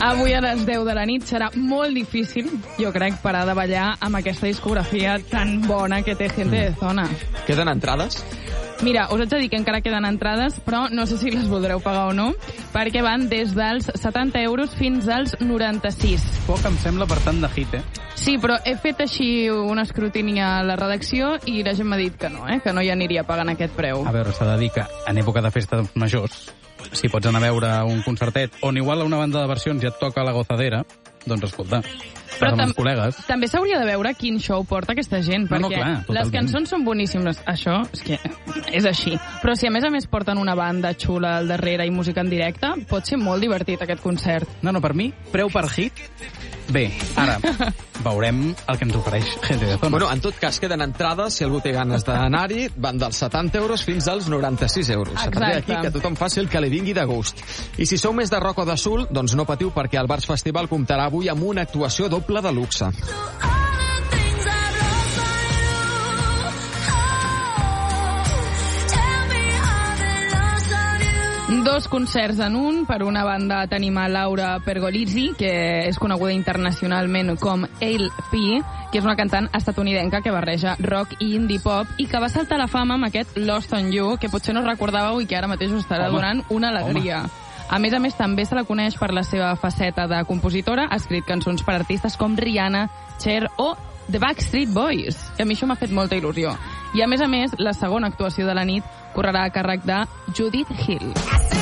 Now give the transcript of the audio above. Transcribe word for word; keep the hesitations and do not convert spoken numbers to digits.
Avui a les deu de la nit serà molt difícil, jo crec, parar de ballar amb aquesta discografia tan bona que té Gente de Zona. Queden entrades? Mira, us haig de dir que encara queden entrades, però no sé si les voldreu pagar o no, perquè van des dels setanta euros fins als noranta-sis. Poc em sembla per tant de hit, eh? Sí, però he fet així un escrutini a la redacció i la gent m'ha dit que no, eh? que no hi aniria pagant aquest preu. A veure, s'ha de dir que en època de festes majors, si pots anar a veure un concertet on igual a una banda de versions ja et toca la gozadera, doncs escolta, però amb tam els col·legues. També s'hauria de veure quin show porta aquesta gent, No, no, perquè clar, les totalment. cançons són boníssimes, això és que és així. Però si a més a més porten una banda xula al darrere i música en directe, pot ser molt divertit aquest concert. No, no, per mi, preu per hit, bé, ara veurem el que ens ofereix Gente de Zona. Bueno, en tot cas, queden entrades, si algú té ganes d'anar-hi, van dels setanta euros fins als noranta-sis euros. A partir d'aquí, que tothom faci el que li vingui de gust. I si sou més de rock o de soul, doncs no patiu, perquè el Bars Festival comptarà avui amb una actuació doble de luxe. Dos concerts en un. Per una banda tenim a Laura Pergolizzi, que és coneguda internacionalment com Ale P, que és una cantant estatunidenca que barreja rock i indie pop i que va saltar a la fama amb aquest Lost on You, que potser no recordàveu i que ara mateix us estarà Home. donant una alegria. Home. A més a més, també se la coneix per la seva faceta de compositora. Ha escrit cançons per artistes com Rihanna, Cher o The Backstreet Boys, que a mi això m'ha fet molta il·lusió. I a més a més, la segona actuació de la nit correrà a càrrec de Judith Hill.